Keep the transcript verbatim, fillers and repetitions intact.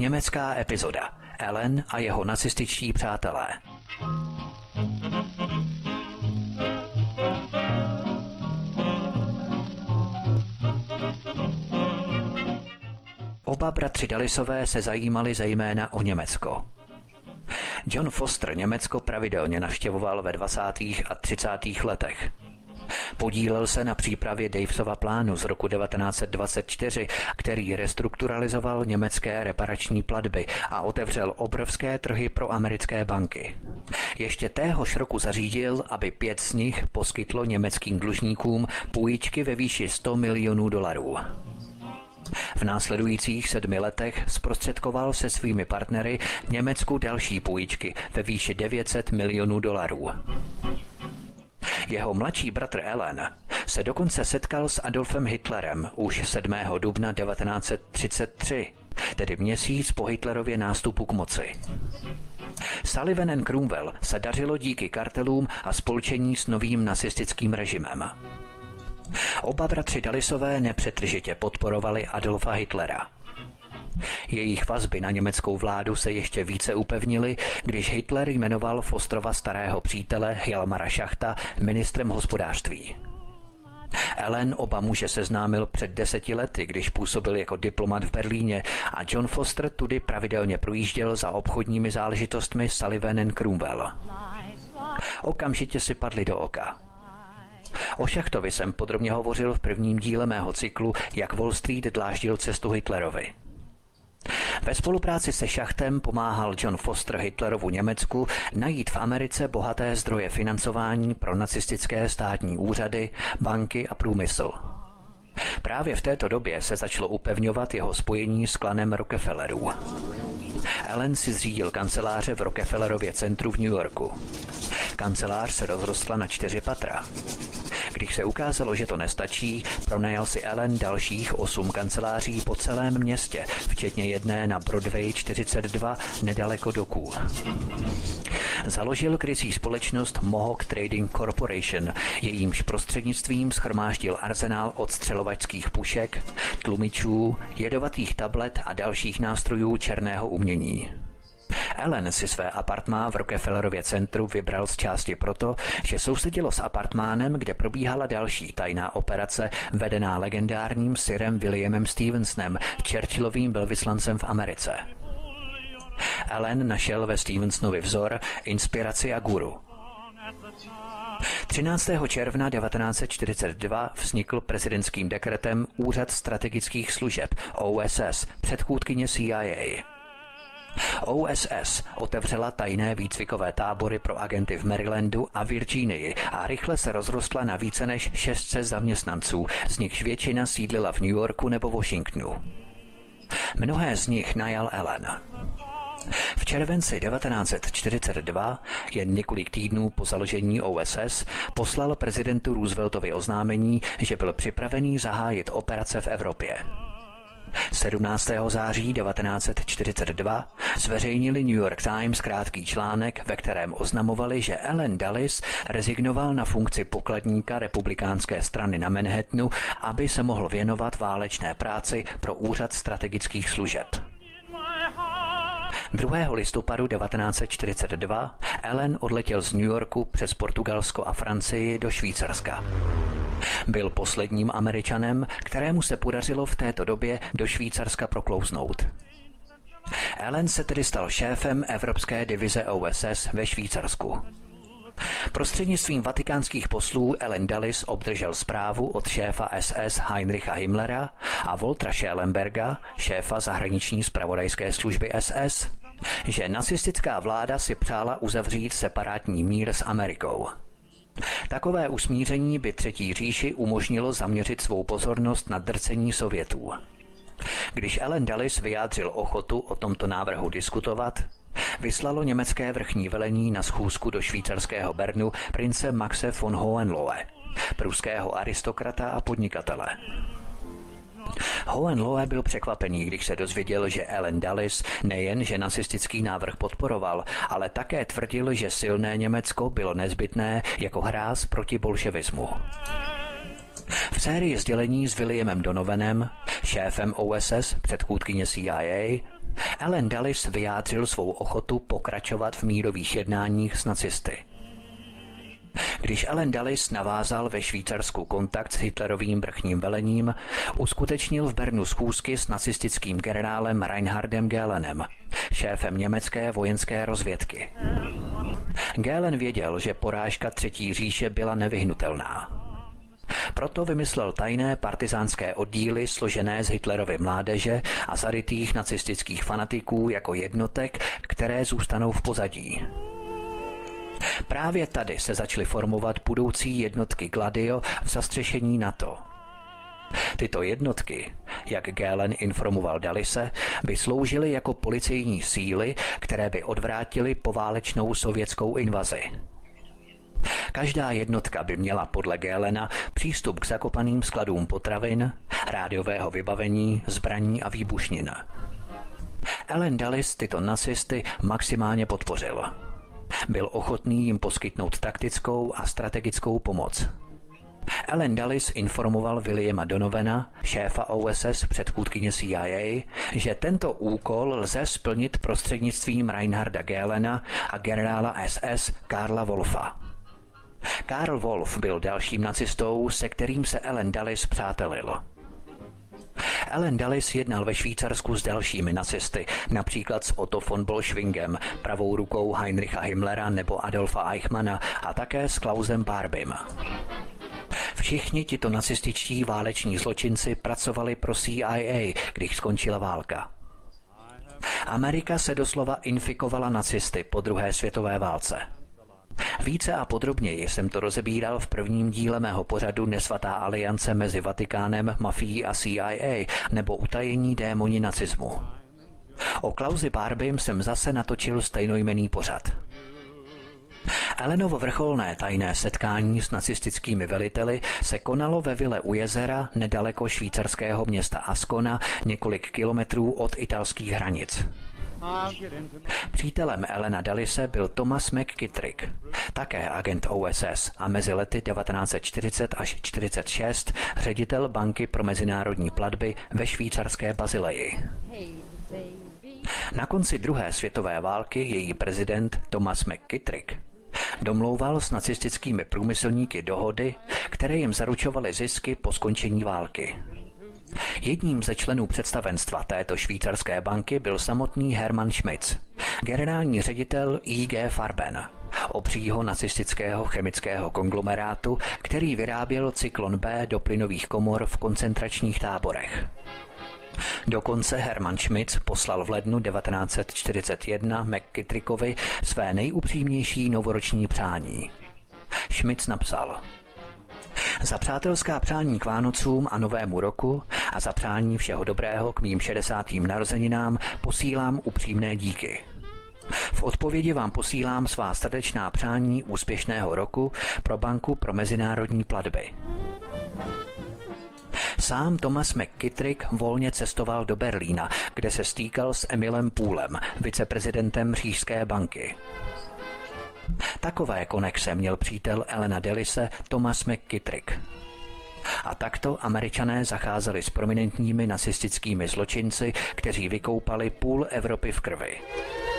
Německá epizoda. Ellen a jeho nacističtí přátelé. Oba bratři Dullisové se zajímali zejména o Německo. John Foster Německo pravidelně navštěvoval ve dvacátých a třicátých letech. Podílel se na přípravě Davesova plánu z roku devatenáct set dvacet čtyři, který restrukturalizoval německé reparační platby a otevřel obrovské trhy pro americké banky. Ještě téhož roku zařídil, aby pět z nich poskytlo německým dlužníkům půjčky ve výši sto milionů dolarů. V následujících sedmi letech zprostředkoval se svými partnery Německu další půjčky ve výši devět set milionů dolarů. Jeho mladší bratr Ellen se dokonce setkal s Adolfem Hitlerem už sedmého dubna devatenáct set třicet tři, tedy měsíc po Hitlerově nástupu k moci. Sullivan and Cromwell se dařilo díky kartelům a spolčení s novým nacistickým režimem. Oba bratři Dullisové nepřetržitě podporovali Adolfa Hitlera. Jejich vazby na německou vládu se ještě více upevnily, když Hitler jmenoval Fosterova starého přítele Hjalmara Schachta ministrem hospodářství. Ellen oba muže seznámil před deseti lety, když působil jako diplomat v Berlíně a John Foster tudy pravidelně projížděl za obchodními záležitostmi Sullivan and Cromwell. Okamžitě si padli do oka. O Schachtovi jsem podrobně hovořil v prvním díle mého cyklu Jak Wall Street dláždil cestu Hitlerovi. Ve spolupráci se Schachtem pomáhal John Foster Hitlerovu Německu najít v Americe bohaté zdroje financování pro nacistické státní úřady, banky a průmysl. Právě v této době se začalo upevňovat jeho spojení s klanem Rockefellerů. Ellen si zřídil kanceláře v Rockefellerově centru v New Yorku. Kancelář se rozrostla na čtyři patra. Když se ukázalo, že to nestačí, pronajal si Ellen dalších osm kanceláří po celém městě, včetně jedné na Broadway čtyřicet dva nedaleko doků. Založil krycí společnost Mohawk Trading Corporation, jejímž prostřednictvím shromáždil arzenál odstřelovačských pušek, tlumičů, jedovatých tablet a dalších nástrojů černého umění. Ellen si své apartmá v Rockefellerově centru vybral z části proto, že sousedilo s apartmánem, kde probíhala další tajná operace vedená legendárním sirem Williamem Stevensonem, Churchillovým velvyslancem v Americe. Ellen našel ve Stevensonovi vzor, inspiraci a guru. třináctého června devatenáct set čtyřicet dva vznikl prezidentským dekretem Úřad strategických služeb O S S, předchůdkyně C I A. O S S otevřela tajné výcvikové tábory pro agenty v Marylandu a Virginii a rychle se rozrostla na více než šest set zaměstnanců, z nichž většina sídlila v New Yorku nebo Washingtonu. Mnohé z nich najal Ellen. V červenci devatenáct set čtyřicet dva, jen několik týdnů po založení O S S, poslal prezidentu Rooseveltovi oznámení, že byl připravený zahájit operace v Evropě. sedmnáctého září devatenáct set čtyřicet dva zveřejnili New York Times krátký článek, ve kterém oznamovali, že Allen Dulles rezignoval na funkci pokladníka republikánské strany na Manhattanu, aby se mohl věnovat válečné práci pro Úřad strategických služeb. druhého listopadu devatenáct set čtyřicet dva Allen odletěl z New Yorku přes Portugalsko a Francii do Švýcarska. Byl posledním Američanem, kterému se podařilo v této době do Švýcarska proklouznout. Allen se tedy stal šéfem Evropské divize O S S ve Švýcarsku. Prostřednictvím vatikánských poslů Allen Dulles obdržel zprávu od šéfa S S Heinricha Himmlera a Waltera Schellenberga, šéfa zahraniční zpravodajské služby S S, že nacistická vláda si přála uzavřít separátní mír s Amerikou. Takové usmíření by Třetí říši umožnilo zaměřit svou pozornost na drcení Sovětů. Když Allen Dulles vyjádřil ochotu o tomto návrhu diskutovat, vyslalo německé vrchní velení na schůzku do švýcarského Bernu prince Maxe von Hohenlohe, pruského aristokrata a podnikatele. Hohenlohe byl překvapený, když se dozvěděl, že Allen Dulles nejen, že nacistický návrh podporoval, ale také tvrdil, že silné Německo bylo nezbytné jako hráz proti bolševismu. V sérii sdělení s Williamem Donovanem, šéfem O S S, předchůdkyně C I A, Allen Dulles vyjádřil svou ochotu pokračovat v mírových jednáních s nacisty. Když Allen Dulles navázal ve Švýcarsku kontakt s Hitlerovým vrchním velením, uskutečnil v Bernu schůzky s nacistickým generálem Reinhardem Göhlenem, šéfem německé vojenské rozvědky. Göhlen věděl, že porážka Třetí říše byla nevyhnutelná. Proto vymyslel tajné partizánské oddíly složené z Hitlerovy mládeže a zarytých nacistických fanatiků jako jednotek, které zůstanou v pozadí. Právě tady se začaly formovat budoucí jednotky Gladio v zastřešení NATO. Tyto jednotky, jak Göhlen informoval Dullese, by sloužily jako policejní síly, které by odvrátily poválečnou sovětskou invazi. Každá jednotka by měla podle Göhlena přístup k zakopaným skladům potravin, rádiového vybavení, zbraní a výbušnin. Allen Dulles tyto nacisty maximálně podpořil. Byl ochotný jim poskytnout taktickou a strategickou pomoc. Allen Dulles informoval Williama Donovana, šéfa O S S předchůdkyně C I A, že tento úkol lze splnit prostřednictvím Reinharda Göhlena a generála S S Karla Wolfa. Karl Wolf byl dalším nacistou, se kterým se Allen Dulles přátelil. Allen Dulles jednal ve Švýcarsku s dalšími nacisty, například s Otto von Bolschwingem, pravou rukou Heinricha Himmlera nebo Adolfa Eichmanna a také s Klausem Barbim. Všichni tito nacističtí váleční zločinci pracovali pro C I A, když skončila válka. Amerika se doslova infikovala nacisty po druhé světové válce. Více a podrobněji jsem to rozebíral v prvním díle mého pořadu Nesvatá aliance mezi Vatikánem, mafií a C I A nebo Utajení démoni nacismu. O Klausi Barbim jsem zase natočil stejnojmenný pořad. Allenovo vrcholné tajné setkání s nacistickými veliteli se konalo ve vile u jezera nedaleko švýcarského města Ascona, několik kilometrů od italských hranic. Přítelem Allena Dullese byl Thomas McKittrick, také agent O S S a mezi lety devatenáct set čtyřicet až čtyřicet šest ředitel banky pro mezinárodní platby ve švýcarské Basileji. Na konci druhé světové války její prezident Thomas McKittrick domlouval s nacistickými průmyslníky dohody, které jim zaručovaly zisky po skončení války. Jedním ze členů představenstva této švýcarské banky byl samotný Hermann Schmitz, generální ředitel I G Farben, obřího nacistického chemického konglomerátu, který vyráběl cyklon B do plynových komor v koncentračních táborech. Dokonce Hermann Schmitz poslal v lednu devatenáct set čtyřicet jedna McKittrickovi své nejupřímnější novoroční přání. Schmitz napsal: Za přátelská přání k Vánocům a Novému roku a za přání všeho dobrého k mým šedesátým narozeninám posílám upřímné díky. V odpovědi vám posílám svá srdečná přání úspěšného roku pro Banku pro mezinárodní platby. Sám Thomas McKittrick volně cestoval do Berlína, kde se stýkal s Emilem Poolem, viceprezidentem Říšské banky. Takové konexe měl přítel Allena Dullese Thomas McKittrick. A takto Američané zacházeli s prominentními nacistickými zločinci, kteří vykoupali půl Evropy v krvi.